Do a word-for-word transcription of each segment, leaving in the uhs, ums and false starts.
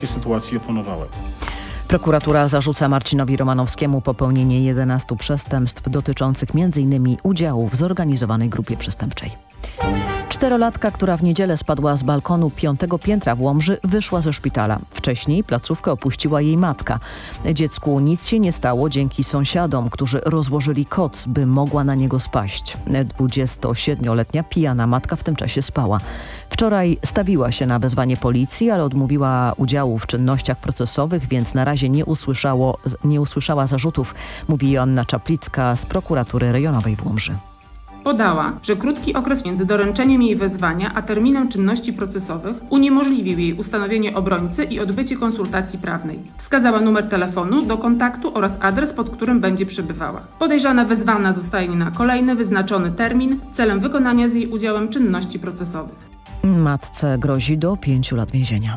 sytuacji oponowałem. Prokuratura zarzuca Marcinowi Romanowskiemu popełnienie jedenastu przestępstw dotyczących między innymi udziału w zorganizowanej grupie przestępczej. Czterolatka, która w niedzielę spadła z balkonu piątego piętra w Łomży, wyszła ze szpitala. Wcześniej placówkę opuściła jej matka. Dziecku nic się nie stało dzięki sąsiadom, którzy rozłożyli koc, by mogła na niego spaść. dwudziestosiedmioletnia pijana matka w tym czasie spała. Wczoraj stawiła się na wezwanie policji, ale odmówiła udziału w czynnościach procesowych, więc na razie nie, usłyszało, nie usłyszała zarzutów, mówi Joanna Czaplicka z prokuratury rejonowej w Łomży. Podała, że krótki okres między doręczeniem jej wezwania a terminem czynności procesowych uniemożliwił jej ustanowienie obrońcy i odbycie konsultacji prawnej. Wskazała numer telefonu do kontaktu oraz adres, pod którym będzie przebywała. Podejrzana wezwana zostaje na kolejny wyznaczony termin celem wykonania z jej udziałem czynności procesowych. Matce grozi do pięciu lat więzienia.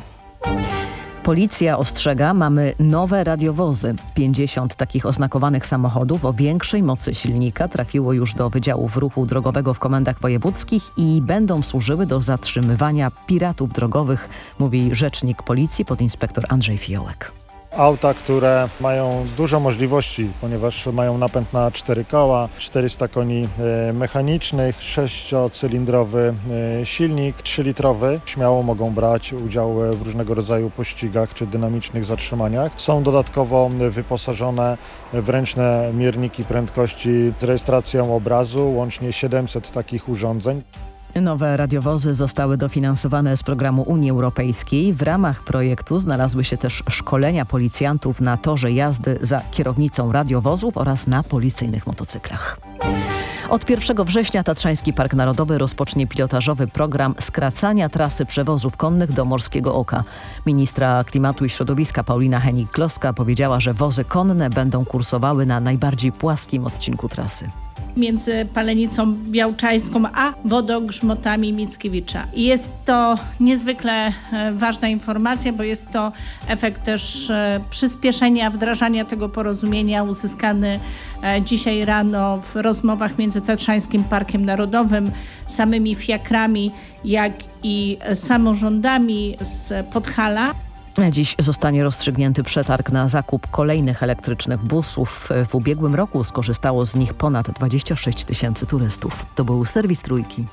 Policja ostrzega, mamy nowe radiowozy. pięćdziesiąt takich oznakowanych samochodów o większej mocy silnika trafiło już do Wydziałów Ruchu Drogowego w komendach wojewódzkich i będą służyły do zatrzymywania piratów drogowych, mówi rzecznik policji podinspektor Andrzej Fiołek. Auta, które mają dużo możliwości, ponieważ mają napęd na cztery koła, czterysta koni mechanicznych, sześciocylindrowy silnik, trzylitrowy. Śmiało mogą brać udział w różnego rodzaju pościgach czy dynamicznych zatrzymaniach. Są dodatkowo wyposażone w ręczne mierniki prędkości z rejestracją obrazu, łącznie siedemset takich urządzeń. Nowe radiowozy zostały dofinansowane z programu Unii Europejskiej. W ramach projektu znalazły się też szkolenia policjantów na torze jazdy za kierownicą radiowozów oraz na policyjnych motocyklach. Od pierwszego września Tatrzański Park Narodowy rozpocznie pilotażowy program skracania trasy przewozów konnych do Morskiego Oka. Ministra Klimatu i Środowiska Paulina Hennig-Kloska powiedziała, że wozy konne będą kursowały na najbardziej płaskim odcinku trasy. Między Palenicą Białczańską a Wodogrzmotami Mickiewicza. I jest to niezwykle ważna informacja, bo jest to efekt też przyspieszenia wdrażania tego porozumienia uzyskany dzisiaj rano w rozmowach między Tatrzańskim Parkiem Narodowym, samymi fiakrami, jak i samorządami z Podhala. Dziś zostanie rozstrzygnięty przetarg na zakup kolejnych elektrycznych busów. W ubiegłym roku skorzystało z nich ponad dwadzieścia sześć tysięcy turystów. To był serwis Trójki.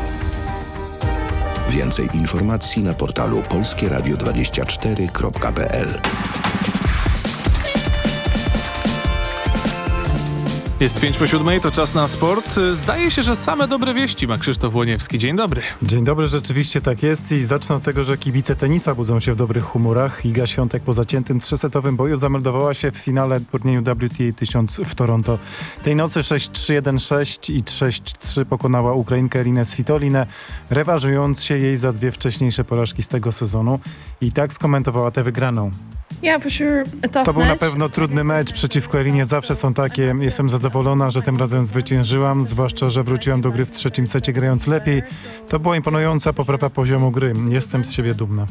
Więcej informacji na portalu polskie radio dwadzieścia cztery kropka p l. Jest pięć po siódmej, to czas na sport. Zdaje się, że same dobre wieści ma Krzysztof Łoniewski. Dzień dobry. Dzień dobry, rzeczywiście tak jest i zacznę od tego, że kibice tenisa budzą się w dobrych humorach. Iga Świątek po zaciętym trzysetowym boju zameldowała się w finale turnieju W T A tysiąc w Toronto. Tej nocy sześć trzy jeden sześć i sześć trzy pokonała Ukrainkę Rinę Svitolinę, rewanżując się jej za dwie wcześniejsze porażki z tego sezonu i tak skomentowała tę wygraną. To był na pewno trudny mecz, przeciwko Erinie zawsze są takie. Jestem zadowolona, że tym razem zwyciężyłam, zwłaszcza, że wróciłam do gry w trzecim secie grając lepiej. To była imponująca poprawa poziomu gry. Jestem z siebie dumna.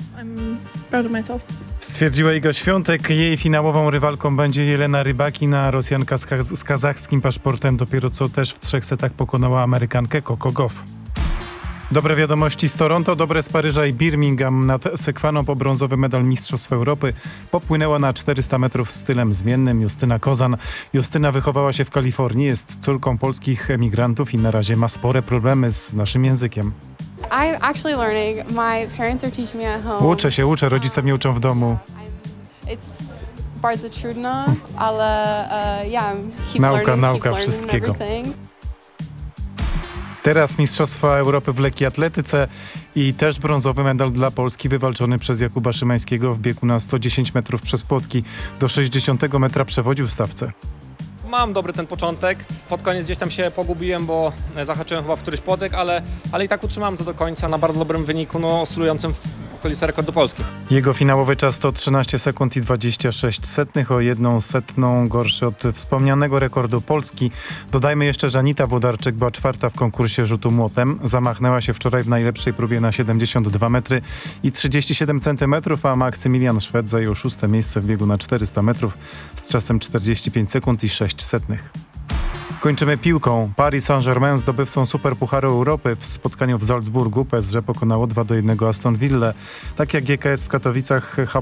Stwierdziła Iga Świątek. Jej finałową rywalką będzie Jelena Rybakina, Rosjanka z, Kaz- z kazachskim paszportem. Dopiero co też w trzech setach pokonała Amerykankę Coco Gauff. Dobre wiadomości z Toronto, dobre z Paryża i Birmingham. Nad Sekwaną po brązowy medal Mistrzostw Europy popłynęła na czterysta metrów stylem zmiennym Justyna Kozan. Justyna wychowała się w Kalifornii, jest córką polskich emigrantów i na razie ma spore problemy z naszym językiem. I'm actually learning. My parents are teaching me at home. Uczę się, uczę, rodzice mnie uczą w domu. It's bardzo trudno, ale uh, yeah, keep Nauka, learning, nauka keep wszystkiego. everything. Teraz Mistrzostwa Europy w lekkiej atletyce i też brązowy medal dla Polski wywalczony przez Jakuba Szymańskiego w biegu na sto dziesięć metrów przez płotki. Do sześćdziesiątego metra przewodził w stawce. Mam dobry ten początek. Pod koniec gdzieś tam się pogubiłem, bo zahaczyłem chyba w któryś płotek, ale, ale i tak utrzymałem to do końca na bardzo dobrym wyniku, no oscylującym w okolicy rekordu Polski. Jego finałowy czas to trzynaście sekund i dwadzieścia sześć setnych, o jedną setną gorszy od wspomnianego rekordu Polski. Dodajmy jeszcze, że Anita Włodarczyk była czwarta w konkursie rzutu młotem. Zamachnęła się wczoraj w najlepszej próbie na siedemdziesiąt dwa metry i trzydzieści siedem centymetrów, a Maksymilian Szwed zajął szóste miejsce w biegu na czterysta metrów z czasem czterdzieści pięć sekund i sześć setnych. Kończymy piłką. Paris Saint-Germain, zdobywcą Superpucharu Europy, w spotkaniu w Salzburgu P S G pokonało dwa do jednego Aston Villę. Tak jak G K S w Katowicach